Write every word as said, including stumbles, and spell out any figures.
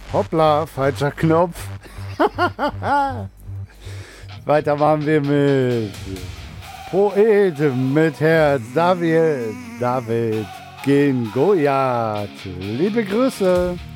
Hoppla, falscher Knopf. Weiter machen wir mit Poet mit Herz, David, David gegen Goliath. Liebe Grüße.